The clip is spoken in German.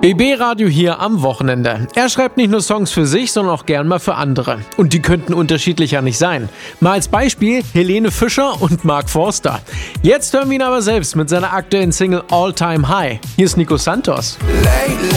BB Radio hier am Wochenende. Er schreibt nicht nur Songs für sich, sondern auch gern mal für andere. Und die könnten unterschiedlicher nicht sein. Mal als Beispiel Helene Fischer und Mark Forster. Jetzt hören wir ihn aber selbst mit seiner aktuellen Single All Time High. Hier ist Nico Santos. Lately